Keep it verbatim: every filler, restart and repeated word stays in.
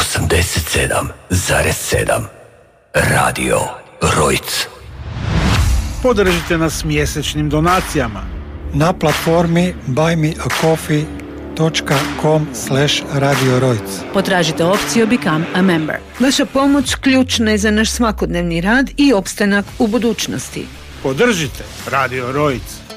osamdeset sedam zarez sedam Radio Rojc. Podržite nas mjesečnim donacijama na platformi buy me a coffee dot com slash Radio Rojc. Potražite opciju Become a Member. Vaša pomoć ključna je za naš svakodnevni rad i opstanak u budućnosti. Podržite Radio Rojc.